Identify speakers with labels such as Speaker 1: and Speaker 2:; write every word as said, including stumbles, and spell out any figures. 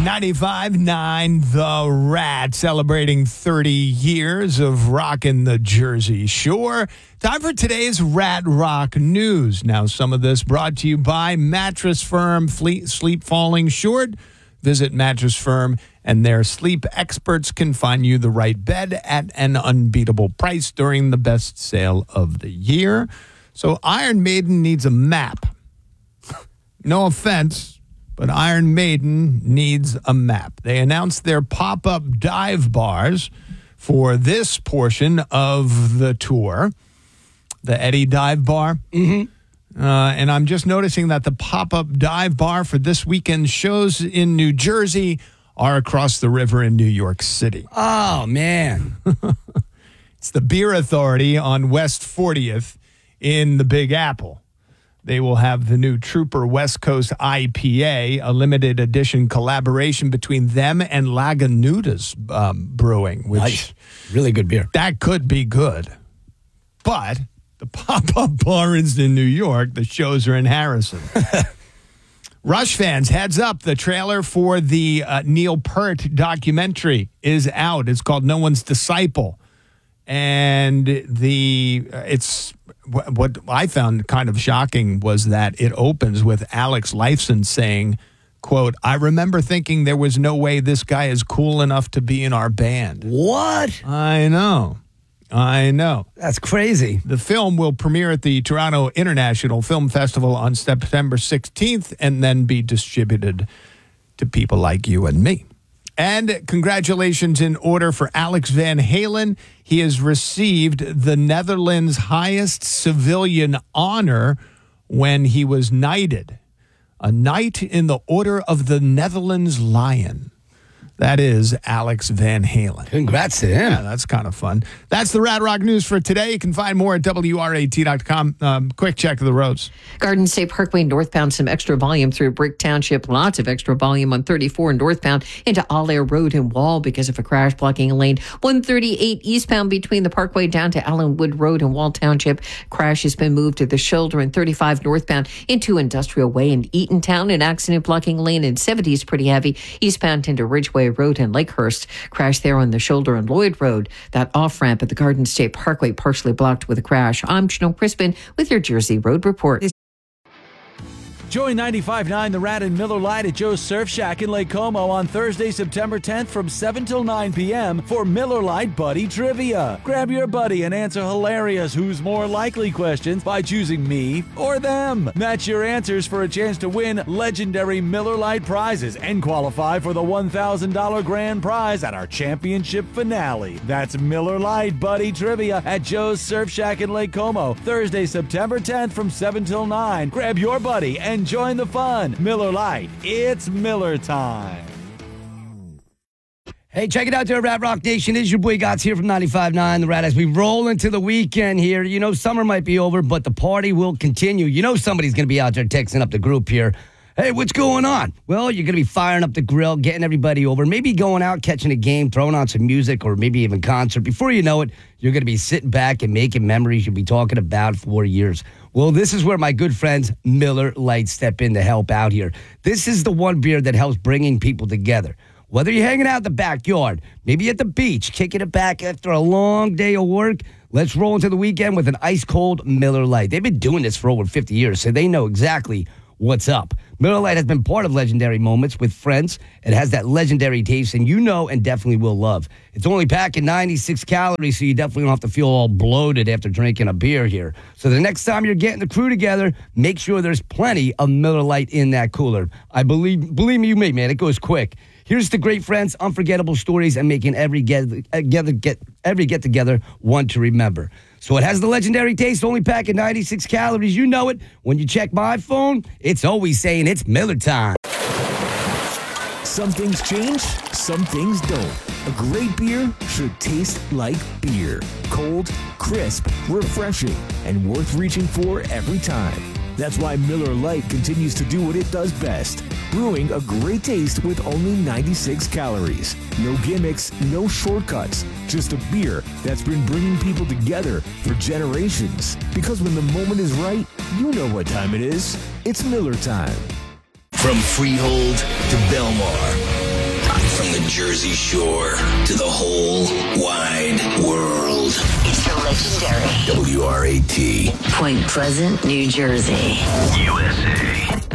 Speaker 1: ninety-five point nine The Rat, celebrating thirty years of rocking the Jersey Shore. Time for today's Rat Rock News. Now, some of this brought to you by Mattress Firm. Fle- Sleep falling short? Visit Mattress Firm, and their sleep experts can find you the right bed at an unbeatable price during the best sale of the year. So Iron Maiden needs a map. No offense, but Iron Maiden needs a map. They announced their pop-up dive bars for this portion of the tour, the Eddie Dive Bar.
Speaker 2: Mm-hmm.
Speaker 1: Uh, and I'm just noticing that the pop-up dive bar for this weekend's shows in New Jersey are across the river in New York City.
Speaker 2: Oh, man.
Speaker 1: It's the Beer Authority on West fortieth in the Big Apple. They will have the new Trooper West Coast I P A, a limited edition collaboration between them and Lagunitas um, Brewing. Which
Speaker 2: Nice. Really good beer.
Speaker 1: That could be good. But the pop-up bar is in New York. The shows are in Harrison. Rush fans, heads up. The trailer for the uh, Neil Peart documentary is out. It's called No One's Disciple. And the uh, it's what I found kind of shocking was that it opens with Alex Lifeson saying, quote, "I remember thinking there was no way this guy is cool enough to be in our band."
Speaker 2: What?
Speaker 1: I know. I know.
Speaker 2: That's crazy.
Speaker 1: The film will premiere at the Toronto International Film Festival on September sixteenth and then be distributed to people like you and me. And congratulations in order for Alex Van Halen. He has received the Netherlands' highest civilian honor when he was knighted. A Knight in the Order of the Netherlands Lion. That is Alex Van Halen.
Speaker 2: Congrats to him.
Speaker 1: Yeah, that's kind of fun. That's the Rad Rock News for today. You can find more at W R A T dot com. Um, quick check of the roads.
Speaker 3: Garden State Parkway northbound, some extra volume through Brick Township. Lots of extra volume on thirty-four northbound into All Air Road and Wall because of a crash blocking a lane. one thirty-eight eastbound between the Parkway down to Allenwood Road and Wall Township. Crash has been moved to the shoulder. And thirty-five northbound into Industrial Way in Eatontown. An accident blocking lane in seventy is pretty heavy. Eastbound into Ridgeway Road and Lakehurst. Crash there on the shoulder and Lloyd Road. That off-ramp at the Garden State Parkway partially blocked with a crash. I'm Janelle Crispin with your Jersey Road Report.
Speaker 4: Join ninety-five point nine The Rat and Miller Lite at Joe's Surf Shack in Lake Como on Thursday, September tenth from seven till nine p.m. for Miller Lite Buddy Trivia. Grab your buddy and answer hilarious who's more likely questions by choosing me or them. Match your answers for a chance to win legendary Miller Lite prizes and qualify for the one thousand dollars grand prize at our championship finale. That's Miller Lite Buddy Trivia at Joe's Surf Shack in Lake Como, Thursday, September tenth from seven till nine. Grab your buddy and join the fun. Miller Lite, it's Miller time.
Speaker 2: Hey, check it out there, Rat Rock Nation. It is your boy Gots here from ninety-five point nine The Rat as we roll into the weekend here. You know, summer might be over, but the party will continue. You know somebody's going to be out there texting up the group here. Hey, what's going on? Well, you're going to be firing up the grill, getting everybody over, maybe going out, catching a game, throwing on some music, or maybe even concert. Before you know it, you're going to be sitting back and making memories you'll be talking about for years. Well, this is where my good friends Miller Lite step in to help out here. This is the one beer that helps bringing people together. Whether you're hanging out in the backyard, maybe at the beach, kicking it back after a long day of work, let's roll into the weekend with an ice-cold Miller Lite. They've been doing this for over fifty years, so they know exactly what's up. Miller Lite has been part of legendary moments with friends. It has that legendary taste, and you know and definitely will love. It's only packing ninety-six calories, so you definitely don't have to feel all bloated after drinking a beer here. So the next time you're getting the crew together, make sure there's plenty of Miller Lite in that cooler. I believe, believe me, you may, man, it goes quick. Here's to great friends, unforgettable stories, and making every get, get, get, every get-together one to remember. So it has the legendary taste, only packing ninety-six calories. You know it. When you check my phone, it's always saying it's Miller time.
Speaker 5: Some things change, some things don't. A great beer should taste like beer. Cold, crisp, refreshing, and worth reaching for every time. That's why Miller Lite continues to do what it does best, brewing a great taste with only ninety-six calories. No gimmicks, no shortcuts, just a beer that's been bringing people together for generations. Because when the moment is right, you know what time it is. It's Miller time.
Speaker 6: From Freehold to Belmar, Jersey Shore to the whole wide world.
Speaker 7: It's the legendary
Speaker 6: W R A T.
Speaker 7: Point Pleasant, New Jersey.
Speaker 6: U S A.